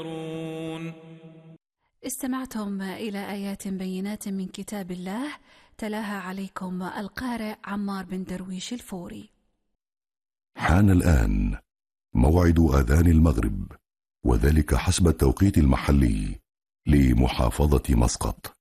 استمعتم إلى آيات بينات من كتاب الله تلاها عليكم القارئ عمار بن درويش الفوري. حان الآن موعد آذان المغرب، وذلك حسب التوقيت المحلي لمحافظة مسقط.